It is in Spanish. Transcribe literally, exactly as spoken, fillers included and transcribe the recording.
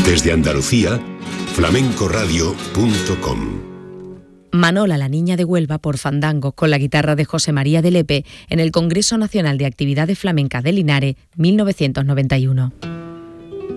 Desde Andalucía, flamencoradio punto com. Manola, la niña de Huelva, por Fandango, con la guitarra de José María de Lepe, en el Congreso Nacional de Actividades Flamencas de Linares, mil novecientos noventa y uno.